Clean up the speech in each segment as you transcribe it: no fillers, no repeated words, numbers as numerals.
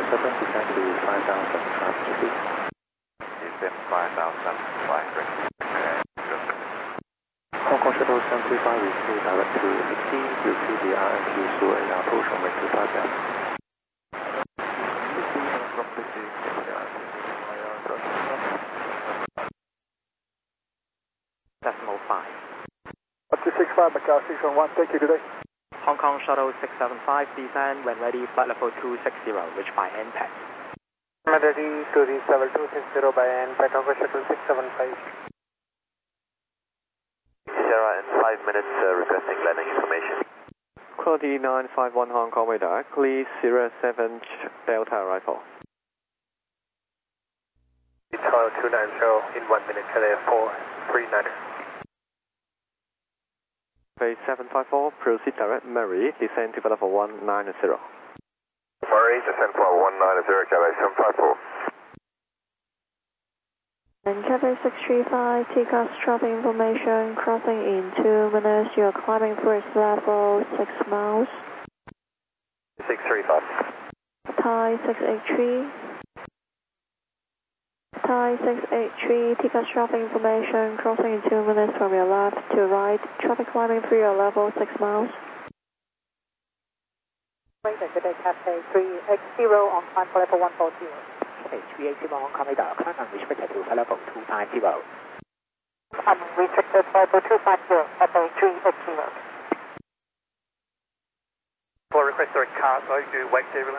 7, descend to 5,500 feet. Descend 5,500. Hong Kong Shuttle 735 receive direct to 60, repeat the RMQ through a approach runway 25 left. Decimal 5. Up to 65 Macau 611, thank you, good day. Hong Kong Shuttle 675 descend when ready, flight level 260, reach by NPAC. Ready to reach level 260 by NPAC, Hong Kong Shuttle 675. Sierra in 5 minutes, requesting landing information. Quality 951 Hong Kong radar, clear Sierra 7 Delta arrival. Tower 290 in 1 minute, Calais 439er. Base 754, proceed direct Murray, descend to level 190. Murray, descend for 190, Calais 754. And Cathay 635, TCAS traffic information, crossing in 2 minutes, you are climbing first level 6 miles. 635. Thai 683. Thai 683, TCAS traffic information, crossing in 2 minutes from your left to right, traffic climbing through your level 6 miles. Good day, Cathay 380 on climb for level 140. Cathay 380 on climb radar, climb and restricted to level 250. Climb restricted to level 250, Cathay 380. For request direct cargo to Wake Daryland.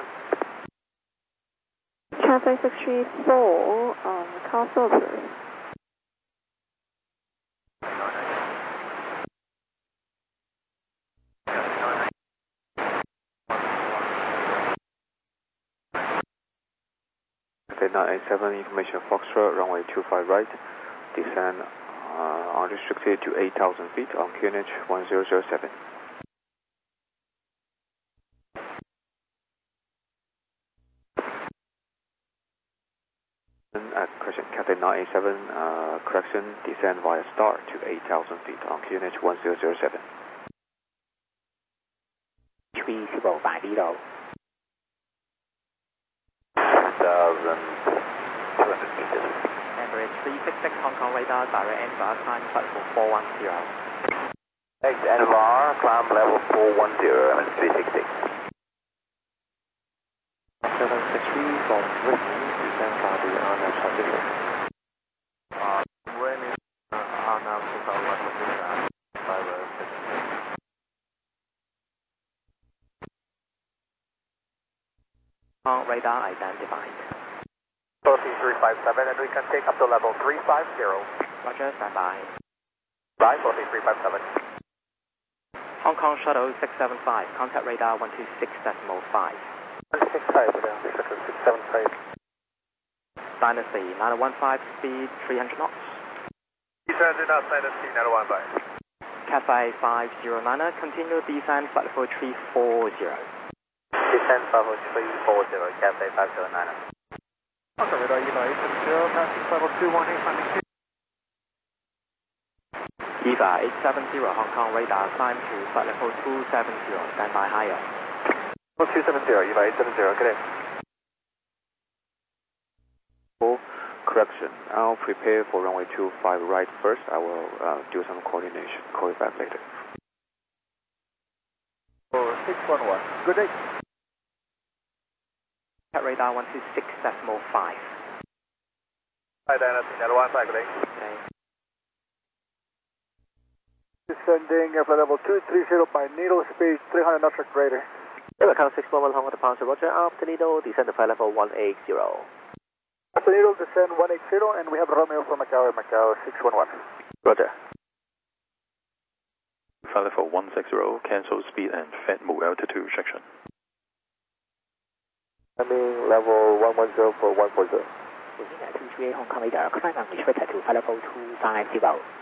Cathay 634, car service. Cathay 987, information Foxtrot, runway 25 right, descend unrestricted to 8,000 feet on QNH 1007. At correction, Cathay 987, correction, descend via star to 8,000 feet on QNH 1007. 30 by Lido. 2,200 meters. Emirates 366 Hong Kong radar, direct NVAR, climb flight level 410. Next NVAR, climb level 410, and 366. 763 from Whitney, descend by the RNAV transition. Whitney, RNAV 2001, Radar identified. 43357, and we can take up to level 350. Roger, standby. Right, 43357. Hong Kong Shuttle 675, contact radar 126.5. 165, Shuttle 675. Dynasty 915, speed 300 knots. Descend knots, Dynasty 915. Cathay 509, continue descend, flight level 340. Descend level 340, Cathay 509. Okay, radar Eva 870, passing level 218, climbing 2. Eva 870, Hong Kong radar, climb to flight level 270, standby higher. 270, Eva 870, good day. Correction, I'll prepare for runway 25 right first. I will do some coordination. Call you back later. 611, good day. Cat radar 126.5. Hi, Dynasty 915, good day. Okay. Descending flight level 230 by needle speed 300 knots or greater. Macau 611 Hong Kong departure, roger. After Lido, descend to flight level 180. After needle, descend 180, and we have Romeo from Macau, Macau 611. Roger. Flight level 160, cancel speed and FET move altitude section. Climbing level 110 for 140. Within 238 Hong Kong radar, climb and restricted to level 250.